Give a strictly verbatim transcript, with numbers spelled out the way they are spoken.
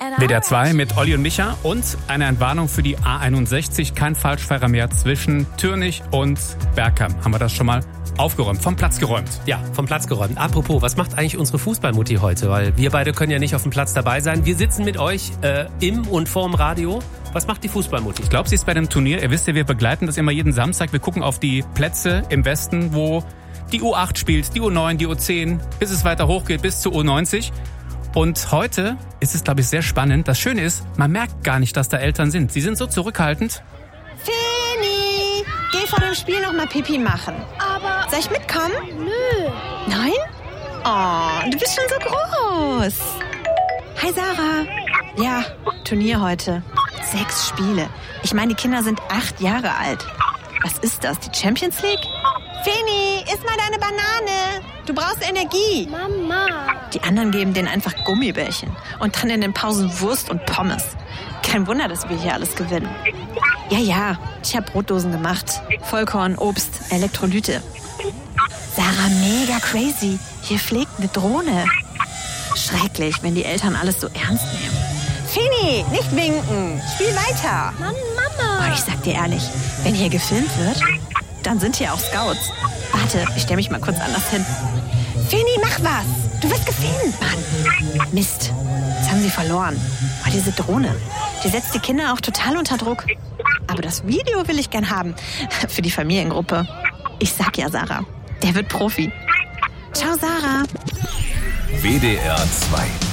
W D R zwei mit Olli und Micha und eine Entwarnung für die A einundsechzig. Kein Falschfahrer mehr zwischen Türnich und Bergkamp. Haben wir das schon mal aufgeräumt, vom Platz geräumt? Ja, vom Platz geräumt. Apropos, was macht eigentlich unsere Fußballmutti heute? Weil wir beide können ja nicht auf dem Platz dabei sein. Wir sitzen mit euch äh, im und vorm Radio. Was macht die Fußballmutti? Ich glaube, sie ist bei dem Turnier. Ihr wisst ja, wir begleiten das immer jeden Samstag. Wir gucken auf die Plätze im Westen, wo die U acht spielt, die U neun, die U zehn, bis es weiter hochgeht, bis zur U neunzig. Und heute ist es, glaube ich, sehr spannend. Das Schöne ist, man merkt gar nicht, dass da Eltern sind. Sie sind so zurückhaltend. Feni, geh vor dem Spiel noch mal Pipi machen. Aber... Soll ich mitkommen? Nö. Nein? Oh, du bist schon so groß. Hi, Sarah. Ja, Turnier heute. Sechs Spiele. Ich meine, die Kinder sind acht Jahre alt. Was ist das, die Champions League? Feni, iss mal deine Banane. Du brauchst Energie. Mama. Die anderen geben denen einfach Gummibärchen. Und dann in den Pausen Wurst und Pommes. Kein Wunder, dass wir hier alles gewinnen. Ja, ja, ich habe Brotdosen gemacht. Vollkorn, Obst, Elektrolyte. Sarah, mega crazy. Hier fliegt eine Drohne. Schrecklich, wenn die Eltern alles so ernst nehmen. Feni, nicht winken. Spiel weiter. Mann, Mama. Oh, ich sag dir ehrlich, wenn hier gefilmt wird, dann sind hier auch Scouts. Warte, ich stelle mich mal kurz anders hin. Feni, mach was. Du wirst gefilmt, Mann. Mist, jetzt haben sie verloren. Oh, diese Drohne, die setzt die Kinder auch total unter Druck. Aber das Video will ich gern haben. Für die Familiengruppe. Ich sag ja, Sarah, der wird Profi. Ciao, Sarah. W D R zwei